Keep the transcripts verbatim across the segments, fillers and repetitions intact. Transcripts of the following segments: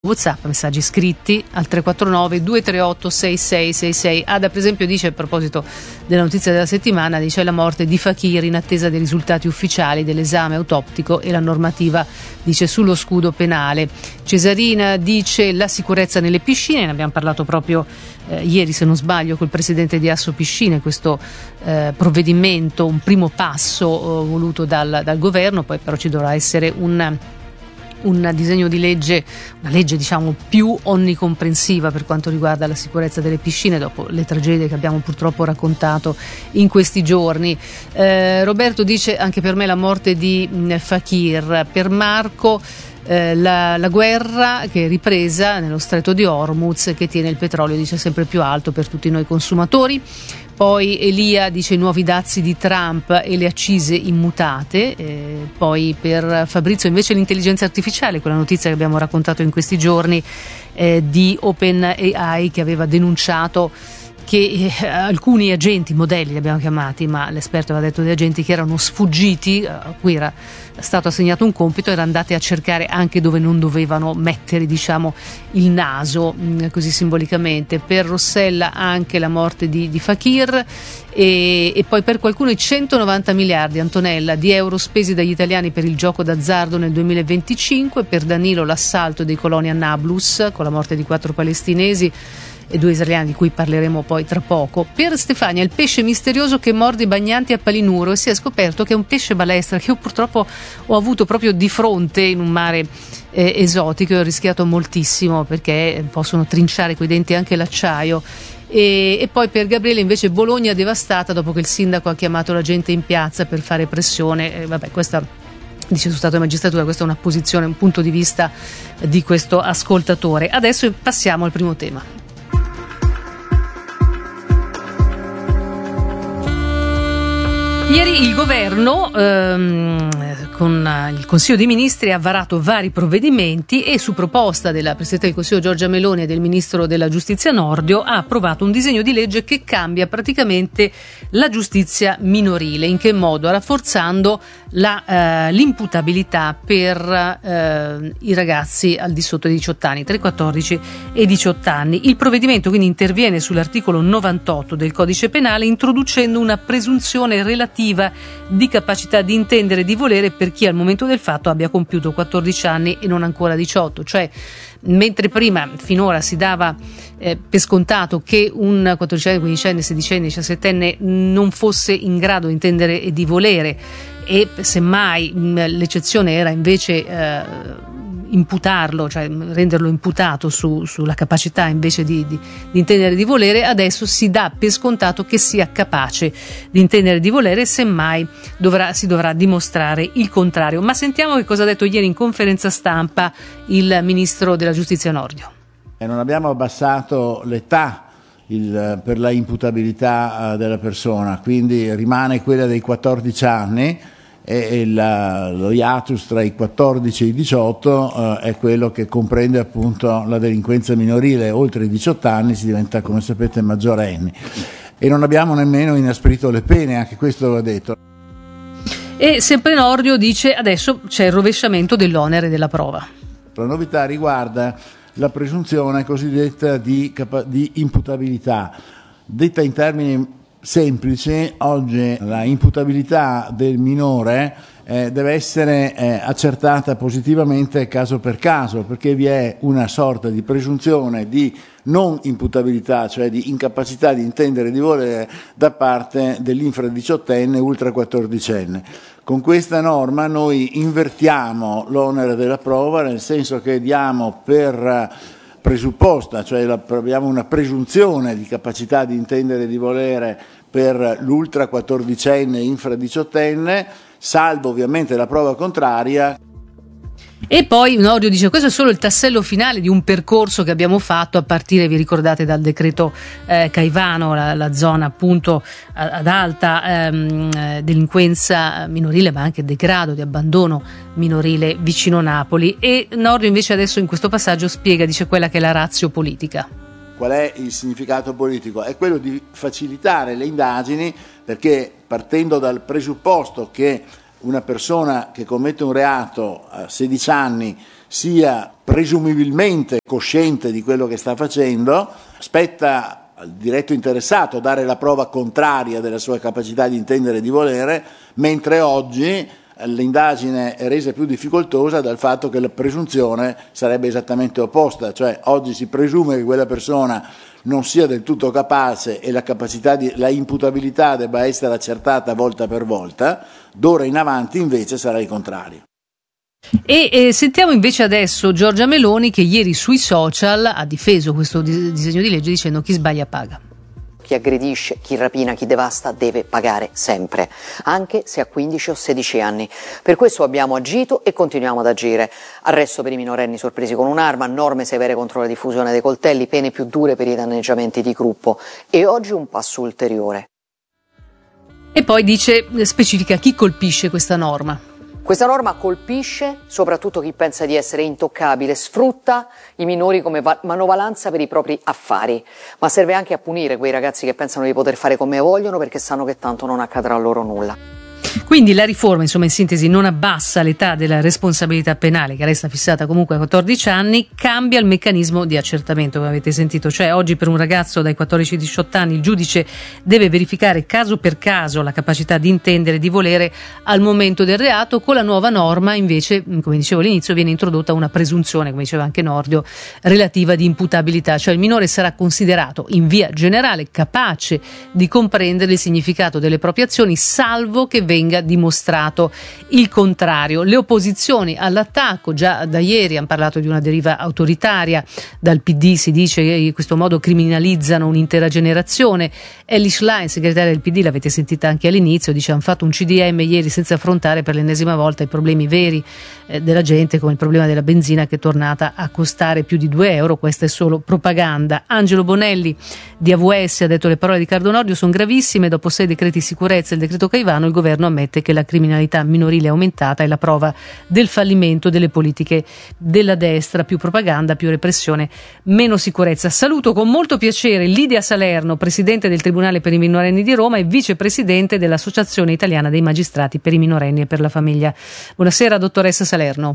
WhatsApp, messaggi scritti al tre quattro nove due tre otto sei sei sei sei. Ada per esempio dice, a proposito della notizia della settimana, dice la morte di Fakir in attesa dei risultati ufficiali dell'esame autoptico e la normativa, dice, sullo scudo penale. Cesarina dice la sicurezza nelle piscine, ne abbiamo parlato proprio eh, ieri se non sbaglio col presidente di Asso Piscine, questo eh, provvedimento, un primo passo eh, voluto dal, dal governo, poi però ci dovrà essere un un disegno di legge, una legge diciamo più onnicomprensiva per quanto riguarda la sicurezza delle piscine dopo le tragedie che abbiamo purtroppo raccontato in questi giorni. Eh, Roberto dice anche per me la morte di mh, Fakir, per Marco eh, la, la guerra che è ripresa nello stretto di Hormuz che tiene il petrolio, dice, sempre più alto per tutti noi consumatori. Poi Elia dice i nuovi dazi di Trump e le accise immutate. Eh, poi per Fabrizio invece l'intelligenza artificiale, quella notizia che abbiamo raccontato in questi giorni eh, di OpenAI che aveva denunciato che eh, alcuni agenti, modelli li abbiamo chiamati, ma l'esperto aveva detto di agenti che erano sfuggiti, a cui era stato assegnato un compito, erano andati a cercare anche dove non dovevano mettere, diciamo, il naso, mh, così simbolicamente. Per Rossella anche la morte di, di Fakir e, e poi per qualcuno i centonovanta miliardi, Antonella, di euro spesi dagli italiani per il gioco d'azzardo nel duemilaventicinque. Per Danilo l'assalto dei coloni a Nablus con la morte di quattro palestinesi e due israeliani di cui parleremo poi tra poco. Per Stefania il pesce misterioso che morde i bagnanti a Palinuro, e si è scoperto che è un pesce balestra che io purtroppo ho avuto proprio di fronte in un mare eh, esotico e ho rischiato moltissimo perché possono trinciare coi denti anche l'acciaio. E, e poi per Gabriele invece Bologna devastata dopo che il sindaco ha chiamato la gente in piazza per fare pressione. Eh, vabbè, questa dice sullo Stato di Magistratura, questa è una posizione, un punto di vista di questo ascoltatore. Adesso passiamo al primo tema. Ieri il governo ehm, con il Consiglio dei Ministri ha varato vari provvedimenti e su proposta della Presidente del Consiglio Giorgia Meloni e del Ministro della Giustizia Nordio ha approvato un disegno di legge che cambia praticamente la giustizia minorile. In che modo? Rafforzando la, eh, l'imputabilità per eh, i ragazzi al di sotto dei diciotto anni, tra i quattordici e i diciotto anni. Il provvedimento quindi interviene sull'articolo novantotto del Codice Penale introducendo una presunzione relativa di capacità di intendere e di volere per chi al momento del fatto abbia compiuto quattordici anni e non ancora diciotto, cioè mentre prima finora si dava eh, per scontato che un quattordicenne, quindicenne, sedicenne, diciassettenne non fosse in grado di intendere e di volere e semmai mh, l'eccezione era invece eh, imputarlo, cioè renderlo imputato su, sulla capacità invece di, di, di intendere e di volere, adesso si dà per scontato che sia capace di intendere e di volere, semmai dovrà, si dovrà dimostrare il contrario. Ma sentiamo che cosa ha detto ieri in conferenza stampa il Ministro della Giustizia Nordio. E non abbiamo abbassato l'età il, per la imputabilità uh, della persona, quindi rimane quella dei quattordici anni, e la, lo hiatus tra i quattordici e i diciotto eh, è quello che comprende appunto la delinquenza minorile. Oltre i diciotto anni si diventa, come sapete, maggiorenni e non abbiamo nemmeno inasprito le pene, anche questo va detto. E sempre Nordio dice adesso c'è il rovesciamento dell'onere della prova. La novità riguarda la presunzione cosiddetta di, capa- di imputabilità, detta in termini semplice. Oggi la imputabilità del minore eh, deve essere eh, accertata positivamente caso per caso, perché vi è una sorta di presunzione di non imputabilità, cioè di incapacità di intendere e di volere da parte dell'infradiciottenne ultra quattordicenne. Con questa norma noi invertiamo l'onere della prova, nel senso che diamo per presupposta, cioè la, abbiamo una presunzione di capacità di intendere e di volere per l'ultra quattordicenne e infradiciottenne, salvo ovviamente la prova contraria. E poi Nordio dice questo è solo il tassello finale di un percorso che abbiamo fatto a partire, vi ricordate, dal decreto eh, Caivano, la, la zona appunto ad alta ehm, delinquenza minorile ma anche degrado, di abbandono minorile vicino Napoli. E Nordio invece adesso in questo passaggio spiega, dice, quella che è la ratio politica. Qual è il significato politico? È quello di facilitare le indagini, perché partendo dal presupposto che una persona che commette un reato a sedici anni sia presumibilmente cosciente di quello che sta facendo, spetta al diretto interessato dare la prova contraria della sua capacità di intendere e di volere, mentre oggi l'indagine è resa più difficoltosa dal fatto che la presunzione sarebbe esattamente opposta, cioè oggi si presume che quella persona non sia del tutto capace e la capacità di, la imputabilità debba essere accertata volta per volta, d'ora in avanti invece sarà il contrario. E eh, sentiamo invece adesso Giorgia Meloni, che ieri sui social ha difeso questo dis- disegno di legge dicendo: chi sbaglia paga. Chi aggredisce, chi rapina, chi devasta deve pagare sempre, anche se ha quindici o sedici anni. Per questo abbiamo agito e continuiamo ad agire. Arresto per i minorenni sorpresi con un'arma, norme severe contro la diffusione dei coltelli, pene più dure per i danneggiamenti di gruppo e oggi un passo ulteriore. E poi dice, specifica chi colpisce questa norma. Questa norma colpisce soprattutto chi pensa di essere intoccabile, sfrutta i minori come va- manovalanza per i propri affari, ma serve anche a punire quei ragazzi che pensano di poter fare come vogliono perché sanno che tanto non accadrà loro nulla. Quindi la riforma, insomma, in sintesi, non abbassa l'età della responsabilità penale, che resta fissata comunque a quattordici anni, cambia il meccanismo di accertamento, come avete sentito. Cioè oggi per un ragazzo dai quattordici ai diciotto anni il giudice deve verificare caso per caso la capacità di intendere e di volere al momento del reato. Con la nuova norma invece, come dicevo all'inizio, viene introdotta una presunzione, come diceva anche Nordio, relativa di imputabilità, cioè il minore sarà considerato in via generale capace di comprendere il significato delle proprie azioni, salvo che venga dimostrato il contrario. Le opposizioni all'attacco già da ieri hanno parlato di una deriva autoritaria, dal P D si dice che in questo modo criminalizzano un'intera generazione. Elly Schlein, segretaria del P D, l'avete sentita anche all'inizio, dice: hanno fatto un C D M ieri senza affrontare per l'ennesima volta i problemi veri eh, della gente, come il problema della benzina che è tornata a costare più di due euro. Questa è solo propaganda. Angelo Bonelli di A V S ha detto: le parole di Riccardo Nordio sono gravissime, dopo sei decreti sicurezza e il decreto Caivano il governo ammette che la criminalità minorile è aumentata, è la prova del fallimento delle politiche della destra: più propaganda, più repressione, meno sicurezza. Saluto con molto piacere Lidia Salerno, presidente del Tribunale per i minorenni di Roma e vicepresidente dell'Associazione Italiana dei Magistrati per i minorenni e per la famiglia. Buonasera dottoressa Salerno.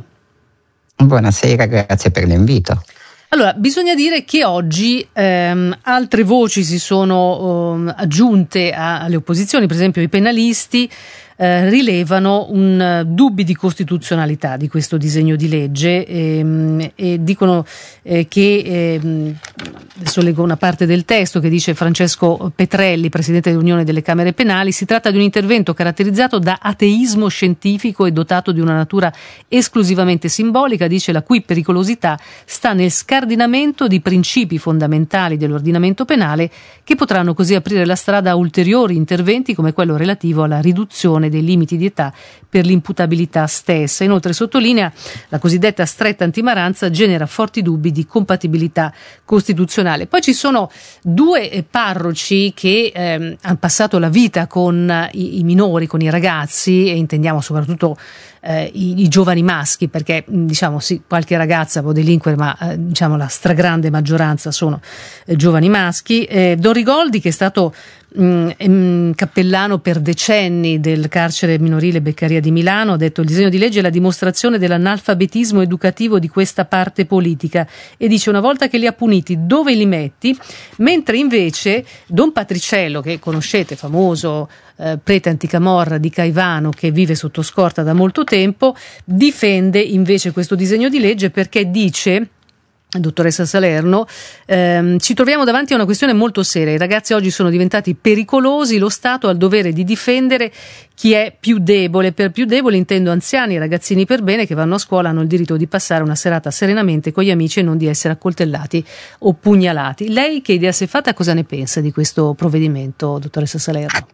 Buonasera, grazie per l'invito. Allora, bisogna dire che oggi ehm, altre voci si sono ehm, aggiunte a, alle opposizioni, per esempio i penalisti eh, rilevano un uh, dubbi di costituzionalità di questo disegno di legge ehm, e dicono eh, che, ehm, adesso leggo una parte del testo che dice Francesco Petrelli, presidente dell'Unione delle Camere Penali: si tratta di un intervento caratterizzato da ateismo scientifico e dotato di una natura esclusivamente simbolica, dice, la cui pericolosità sta nel scardinamento di principi fondamentali dell'ordinamento penale, che potranno così aprire la strada a ulteriori interventi come quello relativo alla riduzione dei limiti di età per l'imputabilità stessa. Inoltre sottolinea: la cosiddetta stretta antimaranza genera forti dubbi di compatibilità costituzionale. Poi ci sono due parroci che ehm, hanno passato la vita con i, i minori, con i ragazzi, e intendiamo soprattutto eh, i, i giovani maschi, perché diciamo sì, qualche ragazza può delinquere, ma eh, diciamo la stragrande maggioranza sono eh, giovani maschi. Eh, Don Rigoldi, che è stato mh, cappellano per decenni del carcere minorile Beccaria di Milano, ha detto: il disegno di legge è la dimostrazione dell'analfabetismo educativo di questa parte politica, e dice: una volta che li ha puniti dove li metti? Mentre invece Don Patriciello, che conoscete, famoso eh, prete anticamorra di Caivano, che vive sotto scorta da molto tempo, difende invece questo disegno di legge perché dice: dottoressa Salerno, ehm, ci troviamo davanti a una questione molto seria. I ragazzi oggi sono diventati pericolosi, lo Stato ha il dovere di difendere chi è più debole. Per più deboli intendo anziani, ragazzini per bene che vanno a scuola, hanno il diritto di passare una serata serenamente con gli amici e non di essere accoltellati o pugnalati. Lei che idea si è fatta, cosa ne pensa di questo provvedimento, dottoressa Salerno?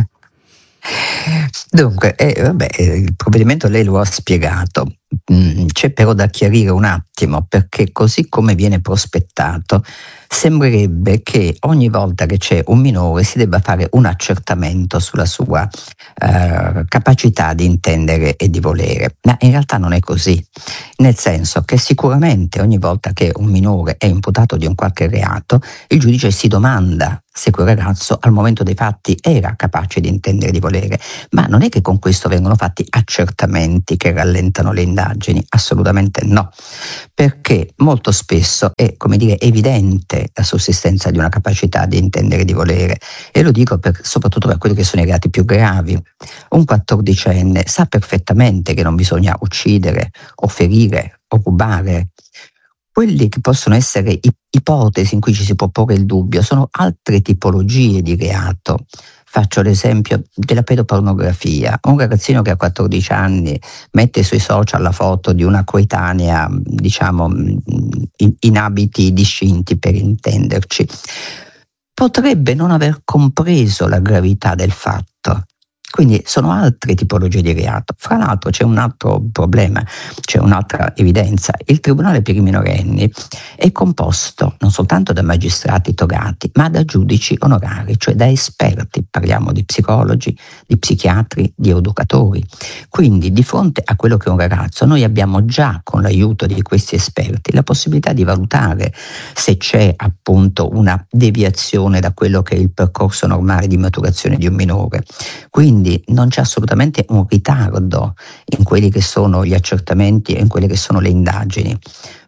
Dunque, eh, vabbè, il provvedimento lei lo ha spiegato, mm, c'è però da chiarire un attimo, perché così come viene prospettato sembrerebbe che ogni volta che c'è un minore si debba fare un accertamento sulla sua eh, capacità di intendere e di volere, ma in realtà non è così, nel senso che sicuramente ogni volta che un minore è imputato di un qualche reato, il giudice si domanda se quel ragazzo al momento dei fatti era capace di intendere e di volere, ma non è che con questo vengono fatti accertamenti che rallentano le indagini, assolutamente no, perché molto spesso è, come dire, evidente la sussistenza di una capacità di intendere e di volere, e lo dico per, soprattutto per quelli che sono i reati più gravi. Un quattordicenne sa perfettamente che non bisogna uccidere o ferire o rubare. Quelli che possono essere ipotesi in cui ci si può porre il dubbio sono altre tipologie di reato. Faccio l'esempio della pedopornografia. Un ragazzino che ha quattordici anni mette sui social la foto di una coetanea, diciamo, in, in abiti discinti, per intenderci. Potrebbe non aver compreso la gravità del fatto. Quindi sono altre tipologie di reato. Fra l'altro c'è un altro problema, c'è un'altra evidenza. Il Tribunale per i minorenni è composto non soltanto da magistrati togati, ma da giudici onorari, cioè da esperti. Parliamo di psicologi, di psichiatri, di educatori. Quindi di fronte a quello che è un ragazzo, noi abbiamo già, con l'aiuto di questi esperti, la possibilità di valutare se c'è appunto una deviazione da quello che è il percorso normale di maturazione di un minore. Quindi non c'è assolutamente un ritardo in quelli che sono gli accertamenti e in quelle che sono le indagini,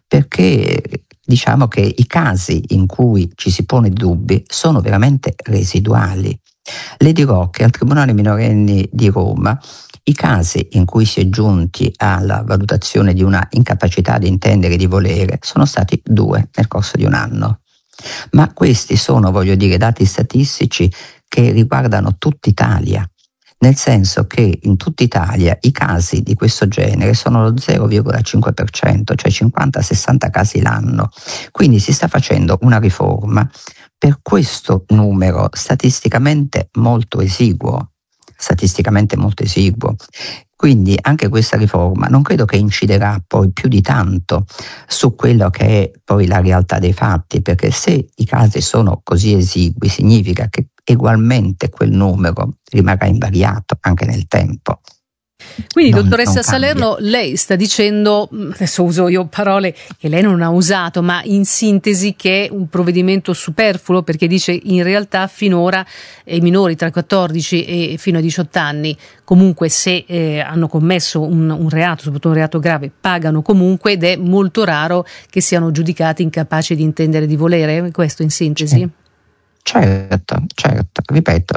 perché diciamo che i casi in cui ci si pone dubbi sono veramente residuali. Le dirò che al Tribunale minorenni di Roma i casi in cui si è giunti alla valutazione di una incapacità di intendere e di volere sono stati due nel corso di un anno. Ma questi sono, voglio dire, dati statistici che riguardano tutta Italia. Nel senso che in tutta Italia i casi di questo genere sono lo zero virgola cinque per cento, cioè cinquanta sessanta casi l'anno. Quindi si sta facendo una riforma per questo numero statisticamente molto esiguo, statisticamente molto esiguo. Quindi anche questa riforma non credo che inciderà poi più di tanto su quello che è poi la realtà dei fatti, perché se i casi sono così esigui significa che ugualmente quel numero rimarrà invariato anche nel tempo. Quindi, non, dottoressa non Salerno, lei sta dicendo, adesso uso io parole che lei non ha usato, ma in sintesi che è un provvedimento superfluo, perché dice in realtà finora i minori tra quattordici e fino a diciotto anni comunque se eh, hanno commesso un, un reato, soprattutto un reato grave, pagano comunque, ed è molto raro che siano giudicati incapaci di intendere e di volere. Questo in sintesi? Certo, certo, ripeto,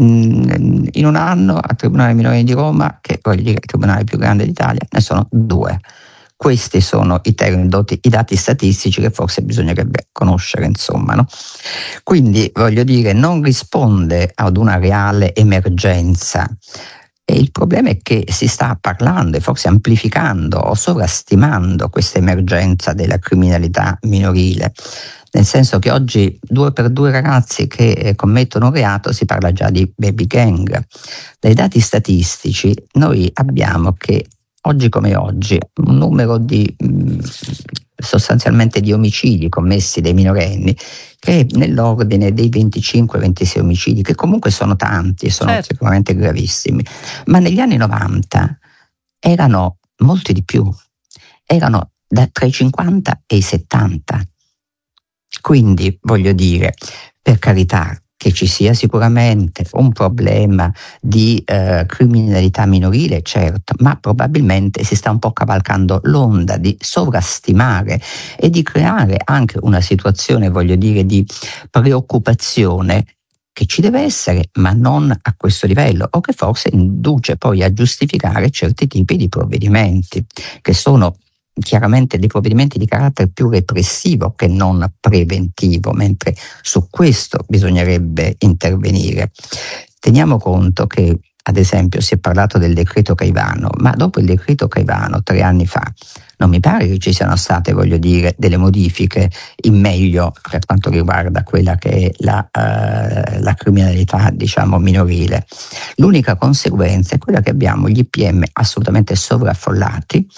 in un anno al Tribunale minorenni di Roma, che voglio dire il tribunale più grande d'Italia, ne sono due. Questi sono i termini, i dati statistici che forse bisognerebbe conoscere, insomma, no? Quindi voglio dire, non risponde ad una reale emergenza. E il problema è che si sta parlando e forse amplificando o sovrastimando questa emergenza della criminalità minorile. Nel senso che oggi due per due ragazzi che eh, commettono un reato si parla già di baby gang. Dai dati statistici noi abbiamo che oggi come oggi un numero di mh, sostanzialmente di omicidi commessi dai minorenni che è nell'ordine dei venticinque ventisei omicidi, che comunque sono tanti, sono certo. sicuramente gravissimi, ma negli anni novanta erano molti di più, erano da, tra i cinquanta e i settanta. Quindi voglio dire, per carità, che ci sia sicuramente un problema di eh, criminalità minorile, certo, ma probabilmente si sta un po' cavalcando l'onda di sovrastimare e di creare anche una situazione, voglio dire, di preoccupazione che ci deve essere, ma non a questo livello, o che forse induce poi a giustificare certi tipi di provvedimenti, che sono chiaramente dei provvedimenti di carattere più repressivo che non preventivo, mentre su questo bisognerebbe intervenire. Teniamo conto che, ad esempio, si è parlato del decreto Caivano, ma dopo il decreto Caivano, tre anni fa, non mi pare che ci siano state, voglio dire, delle modifiche in meglio per quanto riguarda quella che è la, uh, la criminalità, diciamo, minorile. L'unica conseguenza è quella che abbiamo gli I P M assolutamente sovraffollati,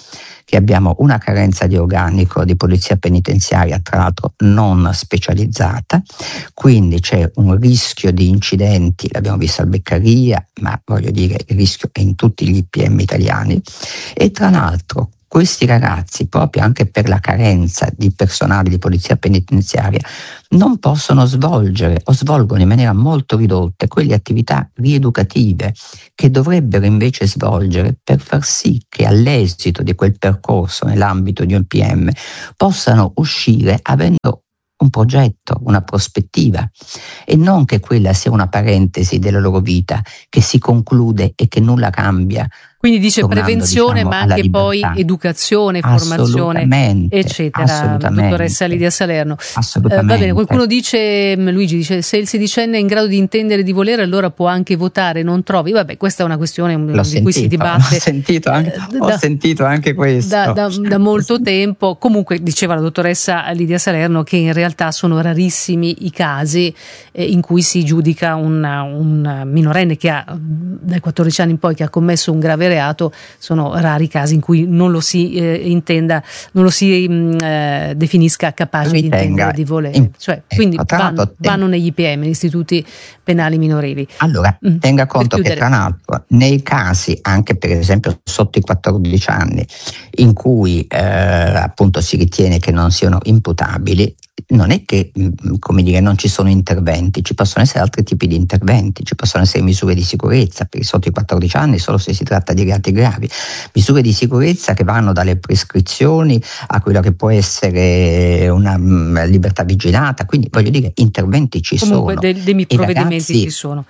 che abbiamo una carenza di organico di polizia penitenziaria, tra l'altro non specializzata, quindi c'è un rischio di incidenti, l'abbiamo visto al Beccaria, ma voglio dire il rischio è in tutti gli I P M italiani, e tra l'altro questi ragazzi, proprio anche per la carenza di personale di polizia penitenziaria, non possono svolgere o svolgono in maniera molto ridotta quelle attività rieducative che dovrebbero invece svolgere per far sì che all'esito di quel percorso nell'ambito di un P M possano uscire avendo un progetto, una prospettiva, e non che quella sia una parentesi della loro vita che si conclude e che nulla cambia. Quindi dice tornando, prevenzione, diciamo, ma anche poi educazione, formazione, eccetera. Dottoressa Lidia Salerno. Assolutamente. Eh, va bene, qualcuno dice, Luigi dice, se il sedicenne è in grado di intendere e di volere, allora può anche votare, non trovi? Vabbè, questa è una questione L'ho di sentito, cui si dibatte. Ho sentito anche, eh, ho da, sentito anche questo. Da, da, da molto tempo. Comunque diceva la dottoressa Lidia Salerno che in realtà sono rarissimi i casi eh, in cui si giudica un, un minorenne che ha dai quattordici anni in poi che ha commesso un grave reato, sono rari i casi in cui non lo si eh, intenda, non lo si mh, eh, definisca capace Ritenga, di intendere, di volere, in, cioè, ecco, quindi vanno, vanno negli I P M, negli istituti penali minorili. Allora, mm, tenga conto che tra l'altro nei casi anche per esempio sotto i quattordici anni in cui eh, appunto si ritiene che non siano imputabili, non è che, come dire, non ci sono interventi, ci possono essere altri tipi di interventi, ci possono essere misure di sicurezza per i sotto i quattordici anni solo se si tratta di reati gravi, misure di sicurezza che vanno dalle prescrizioni a quello che può essere una mh, libertà vigilata, quindi voglio dire interventi ci Comunque sono. Comunque dei, dei provvedimenti ragazzi, ci sono.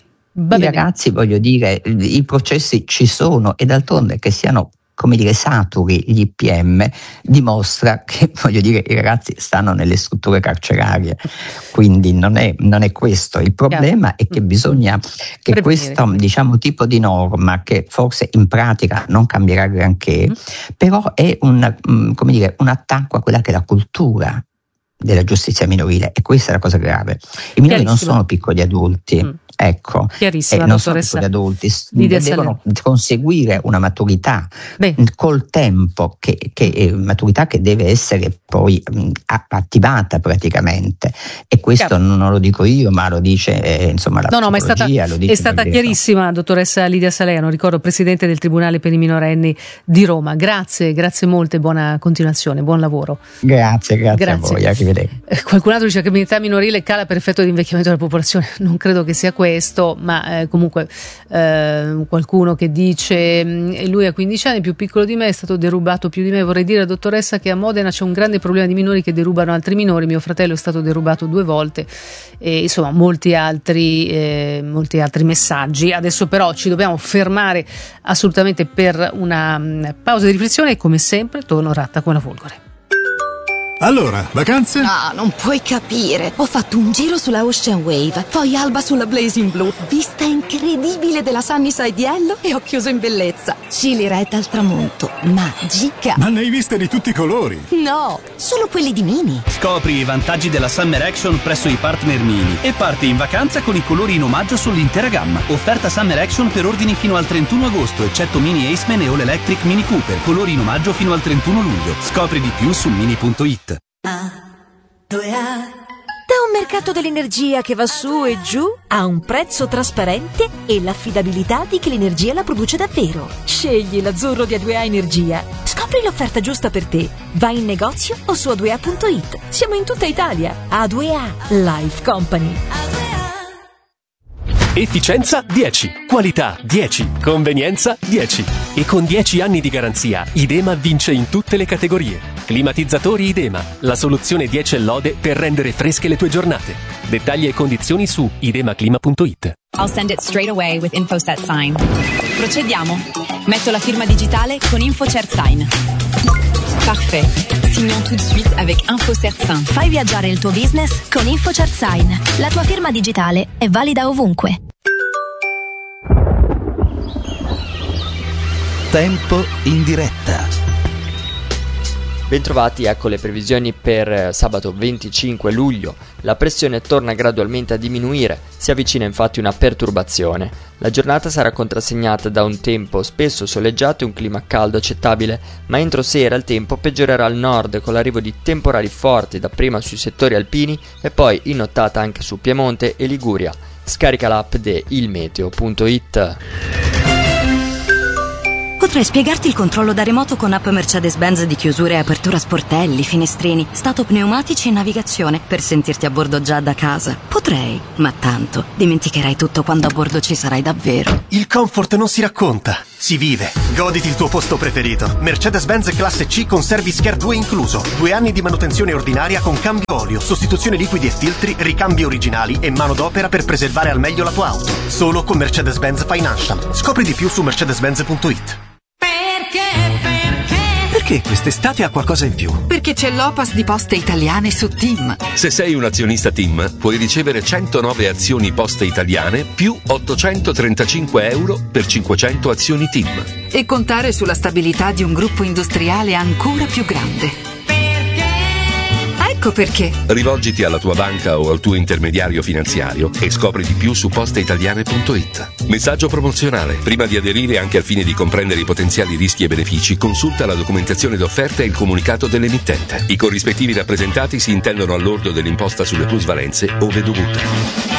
Va I bene. ragazzi, voglio dire, i processi ci sono e d'altronde che siano, come dire, saturi gli I P M dimostra che, voglio dire, i ragazzi stanno nelle strutture carcerarie, quindi non è, non è questo il problema, è che bisogna che Prevenire. questo, diciamo, tipo di norma, che forse in pratica non cambierà granché, mm. però è un, come dire, un attacco a quella che è la cultura della giustizia minorile, e questa è la cosa grave. I minori non sono piccoli adulti, mm. ecco, Chiarissima, eh, non sono piccoli adulti, devono conseguire una maturità Beh. col tempo, che, che maturità che deve essere poi mh, attivata praticamente, e questo Chiaro. non lo dico io, ma lo dice eh, insomma la no, no, ma è stata, lo dice è stata chiarissima, dottoressa Lidia Salerno, ricordo presidente del Tribunale per i minorenni di Roma. Grazie, grazie molte, buona continuazione, buon lavoro. Grazie, grazie, grazie. a voi, arrivederci. Eh, qualcun altro dice che l'età minorile cala per effetto di invecchiamento della popolazione, non credo che sia questo, ma eh, comunque eh, qualcuno che dice mh, lui ha quindici anni, più piccolo di me, è stato derubato più di me. Vorrei dire, dottoressa, che a Modena c'è un grande problema di minori che derubano altri minori, mio fratello è stato derubato due volte, e insomma molti altri, eh, molti altri messaggi. Adesso però ci dobbiamo fermare assolutamente per una mh, pausa di riflessione e come sempre torno ratta con la Folgore. Allora, vacanze? Ah, non puoi capire. Ho fatto un giro sulla Ocean Wave, poi alba sulla Blazing Blue, vista incredibile della Sunnyside Yellow e ho chiuso in bellezza. Chili Red al tramonto, magica. Ma ne hai viste di tutti i colori? No, solo quelli di Mini. Scopri i vantaggi della Summer Action presso i partner Mini e parti in vacanza con i colori in omaggio sull'intera gamma. Offerta Summer Action per ordini fino al trentuno agosto, eccetto Mini Aceman e All Electric Mini Cooper. Colori in omaggio fino al trentuno luglio. Scopri di più su mini punto it. A, due A. Da un mercato dell'energia che va su e giù a un prezzo trasparente e l'affidabilità di chi l'energia la produce davvero. Scegli l'azzurro di A due A Energia. Scopri l'offerta giusta per te. Vai in negozio o su a due a punto it. Siamo in tutta Italia. A due A Life Company. A due A. Efficienza dieci, qualità dieci, convenienza dieci. E con dieci anni di garanzia, Idema vince in tutte le categorie. Climatizzatori Idema, la soluzione dieci e lode per rendere fresche le tue giornate. Dettagli e condizioni su idemaclima punto it. I'll send it straight away with InfoCert Sign. Procediamo. Metto la firma digitale con InfoCert Sign. Parfait. Signons tout de suite avec InfoCert Sign. Fai viaggiare il tuo business con InfoCert Sign. La tua firma digitale è valida ovunque. Tempo in diretta. Bentrovati, ecco le previsioni per sabato venticinque luglio. La pressione torna gradualmente a diminuire, si avvicina infatti una perturbazione. La giornata sarà contrassegnata da un tempo spesso soleggiato e un clima caldo accettabile, ma entro sera il tempo peggiorerà al nord con l'arrivo di temporali forti dapprima sui settori alpini e poi in nottata anche su Piemonte e Liguria. Scarica l'app di ilmeteo punto it. Potrei spiegarti il controllo da remoto con app Mercedes-Benz di chiusure e apertura sportelli, finestrini, stato pneumatici e navigazione per sentirti a bordo già da casa. Potrei, ma tanto dimenticherai tutto quando a bordo ci sarai davvero. Il comfort non si racconta, si vive. Goditi il tuo posto preferito. Mercedes-Benz classe C con service care due incluso. Due anni di manutenzione ordinaria con cambio olio, sostituzione liquidi e filtri, ricambi originali e manodopera per preservare al meglio la tua auto. Solo con Mercedes-Benz Financial. Scopri di più su mercedes-benz punto it. Perché quest'estate ha qualcosa in più? Perché c'è l'Opas di Poste Italiane su TIM. Se sei un azionista TIM, puoi ricevere centonove azioni Poste Italiane più ottocentotrentacinque euro per cinquecento azioni TIM. E contare sulla stabilità di un gruppo industriale ancora più grande. Ecco perché. Rivolgiti alla tua banca o al tuo intermediario finanziario e scopri di più su posteitaliane punto it. Messaggio promozionale. Prima di aderire, anche al fine di comprendere i potenziali rischi e benefici, consulta la documentazione d'offerta e il comunicato dell'emittente. I corrispettivi rappresentati si intendono al lordo dell'imposta sulle plusvalenze ove dovute.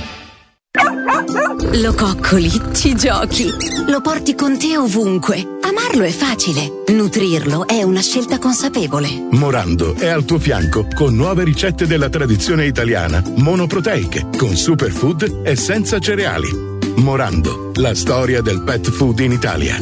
Lo coccoli, ci giochi, lo porti con te ovunque. Amarlo è facile, nutrirlo è una scelta consapevole. Morando è al tuo fianco con nuove ricette della tradizione italiana, monoproteiche, con superfood e senza cereali. Morando, la storia del pet food in Italia.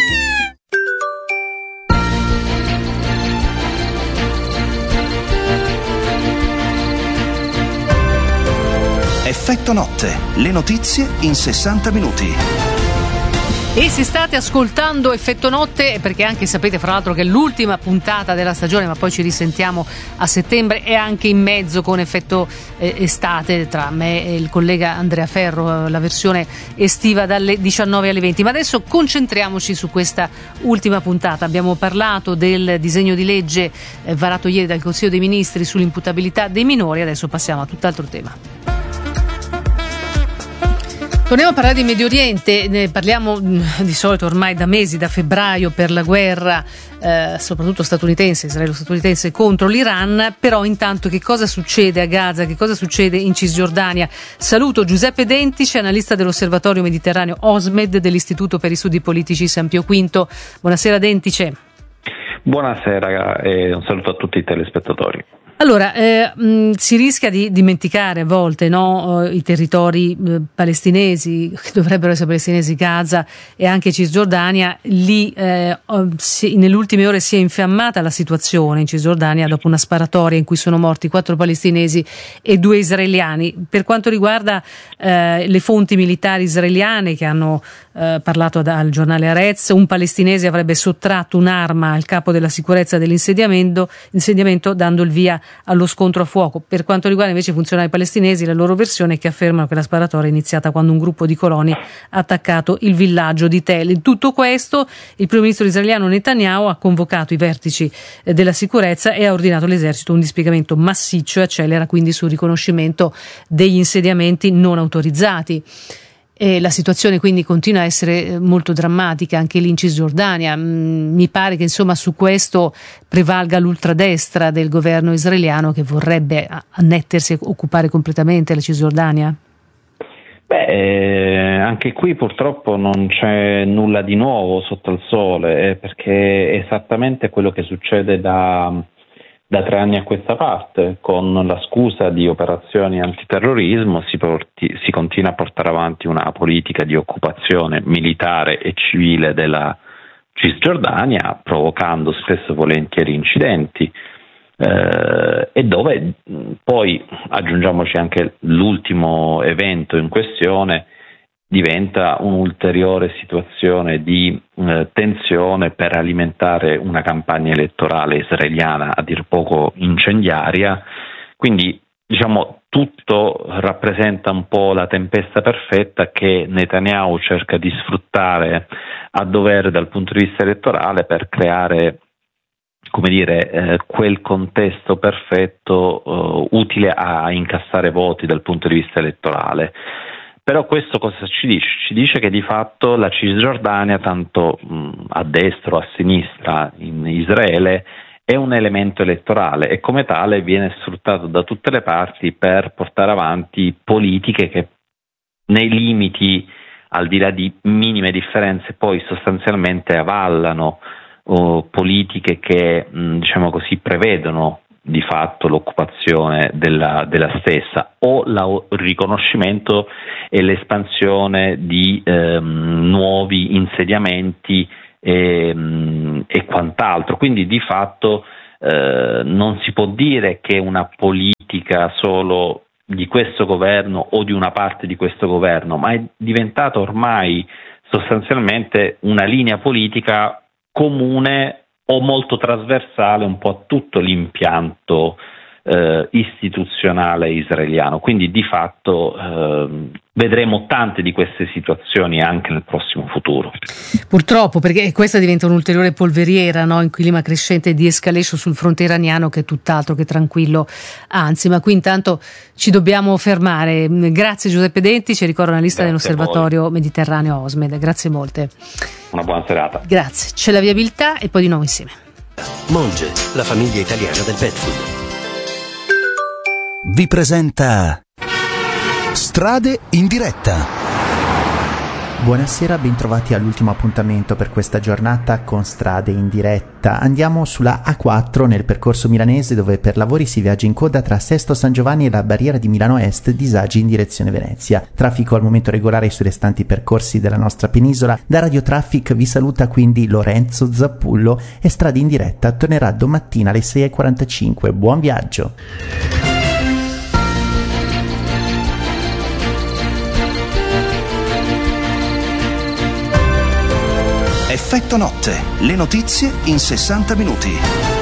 Effetto notte, le notizie in sessanta minuti. E se state ascoltando Effetto Notte, perché anche sapete fra l'altro che è l'ultima puntata della stagione, ma poi ci risentiamo a settembre e anche in mezzo con Effetto eh, Estate tra me e il collega Andrea Ferro, la versione estiva dalle diciannove alle venti. Ma adesso concentriamoci su questa ultima puntata. Abbiamo parlato del disegno di legge eh, varato ieri dal Consiglio dei Ministri sull'imputabilità dei minori, adesso passiamo a tutt'altro tema. Torniamo a parlare di Medio Oriente, ne parliamo di solito ormai da mesi, da febbraio, per la guerra eh, soprattutto statunitense, israelo-statunitense contro l'Iran, però intanto che cosa succede a Gaza, che cosa succede in Cisgiordania? Saluto Giuseppe Dentice, analista dell'Osservatorio Mediterraneo OSMED dell'Istituto per i Studi Politici San Pio V. Buonasera Dentice. Buonasera e un saluto a tutti i telespettatori. Allora, eh, mh, si rischia di dimenticare a volte, no, i territori eh, palestinesi, che dovrebbero essere palestinesi, Gaza e anche Cisgiordania. Lì eh, si, nelle ultime ore si è infiammata la situazione in Cisgiordania dopo una sparatoria in cui sono morti quattro palestinesi e due israeliani. Per quanto riguarda eh, le fonti militari israeliane che hanno eh, parlato ad, al giornale Haaretz, un palestinese avrebbe sottratto un'arma al capo della sicurezza dell'insediamento insediamento, dando il via allo scontro a fuoco. Per quanto riguarda invece i funzionari palestinesi, la loro versione è che affermano che la sparatoria è iniziata quando un gruppo di coloni ha attaccato il villaggio di Tel. In tutto questo, il primo ministro israeliano Netanyahu ha convocato i vertici della sicurezza e ha ordinato all'esercito un dispiegamento massiccio e accelera quindi sul riconoscimento degli insediamenti non autorizzati. E la situazione quindi continua a essere molto drammatica anche lì in Cisgiordania. Mi pare che insomma su questo prevalga l'ultradestra del governo israeliano che vorrebbe annettersi e occupare completamente la Cisgiordania. Beh, eh, anche qui purtroppo non c'è nulla di nuovo sotto il sole, eh, perché è esattamente quello che succede da Da tre anni a questa parte, con la scusa di operazioni antiterrorismo, si, porti, si continua a portare avanti una politica di occupazione militare e civile della Cisgiordania, provocando spesso e volentieri incidenti, eh, e dove poi, aggiungiamoci anche l'ultimo evento in questione, diventa un'ulteriore situazione di eh, tensione per alimentare una campagna elettorale israeliana a dir poco incendiaria. Quindi diciamo tutto rappresenta un po' la tempesta perfetta che Netanyahu cerca di sfruttare a dovere dal punto di vista elettorale per creare come dire, eh, quel contesto perfetto eh, utile a incassare voti dal punto di vista elettorale. Però questo cosa ci dice? Ci dice che di fatto la Cisgiordania, tanto mh, a destra o a sinistra in Israele, è un elemento elettorale e come tale viene sfruttato da tutte le parti per portare avanti politiche che nei limiti, al di là di minime differenze, poi sostanzialmente avallano oh, politiche che mh, diciamo così prevedono di fatto l'occupazione della, della stessa o la, il riconoscimento e l'espansione di ehm, nuovi insediamenti e, e quant'altro. Quindi di fatto eh, non si può dire che una politica solo di questo governo o di una parte di questo governo, ma è diventata ormai sostanzialmente una linea politica comune o molto trasversale un po' a tutto l'impianto eh, istituzionale israeliano. Quindi di fatto eh, vedremo tante di queste situazioni anche nel prossimo futuro. Purtroppo, perché questa diventa un'ulteriore polveriera, no? In clima crescente di escalation sul fronte iraniano, che è tutt'altro che tranquillo, anzi, ma qui intanto ci dobbiamo fermare. Grazie Giuseppe Denti, ci ricorda una lista dell'Osservatorio Mediterraneo Osmed. Grazie molte. Una buona serata. Grazie. C'è la viabilità e poi di nuovo insieme. Monge, la famiglia italiana del pet food, vi presenta Strade in diretta. Buonasera, bentrovati all'ultimo appuntamento per questa giornata con Strade in diretta. Andiamo sulla A quattro nel percorso milanese, dove per lavori si viaggia in coda tra Sesto San Giovanni e la barriera di Milano Est, disagi in direzione Venezia. Traffico al momento regolare sui restanti percorsi della nostra penisola. Da Radio Traffic vi saluta quindi Lorenzo Zappullo e Strade in diretta tornerà domattina alle sei e quarantacinque. Buon viaggio! Effetto notte, le notizie in sessanta minuti.